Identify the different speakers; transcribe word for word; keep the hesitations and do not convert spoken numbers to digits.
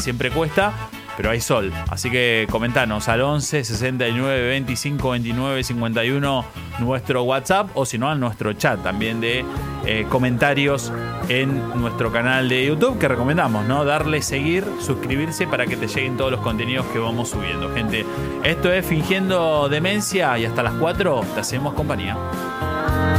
Speaker 1: siempre cuesta, pero hay sol. Así que comentanos al once sesenta y nueve veinticinco veintinueve cincuenta y uno nuestro WhatsApp, o si no, a nuestro chat también de eh, comentarios en nuestro canal de YouTube, que recomendamos, ¿no? Darle seguir, suscribirse para que te lleguen todos los contenidos que vamos subiendo, gente. Esto es Fingiendo Demencia y hasta las cuatro te hacemos compañía.